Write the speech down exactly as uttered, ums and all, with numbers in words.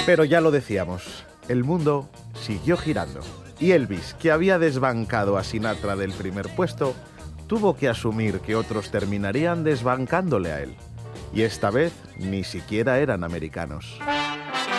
Pero ya lo decíamos, el mundo siguió girando. Y Elvis, que había desbancado a Sinatra del primer puesto, tuvo que asumir que otros terminarían desbancándole a él. Y esta vez ni siquiera eran americanos.